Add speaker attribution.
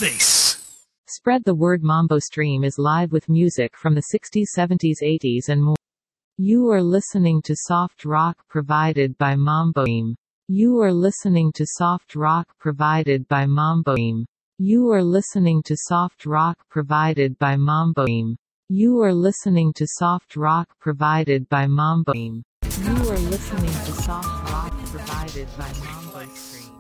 Speaker 1: This
Speaker 2: Spread the Word Mambo Stream is live with music from the 60s, 70s, 80s and more. You are listening to soft rock provided by Mambo Stream. You are listening to soft rock provided by Mambo Stream. You are listening to soft rock provided by Mambo Stream. You are listening to soft rock provided by Mambo Stream. You are listening to soft rock provided by Mambo Stream.